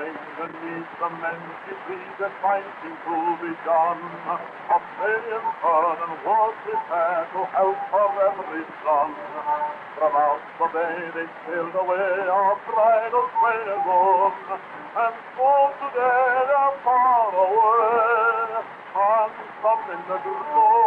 sing beneath the mangy tree that fighting to be done. A million turn and was prepared to help for every son. From out the bay they sailed away, our bridal train is on, and for today they're far away, and some in the